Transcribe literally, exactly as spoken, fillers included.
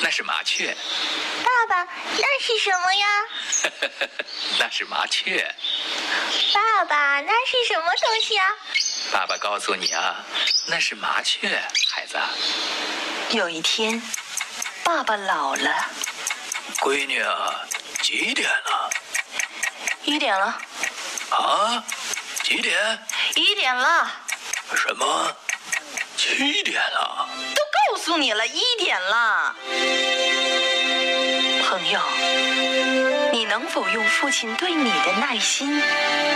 那是麻雀。 爸爸，那是什么呀？ 那是麻雀。 爸爸，那是什么东西啊？ 爸爸告诉你啊，那是麻雀，孩子。 有一天，爸爸老了。 闺女啊，几点了？ 一点了。 啊？几点？ 一点了。 什么？七点了？ 都告诉你了，一点了。朋友，你能否用父亲对你的耐心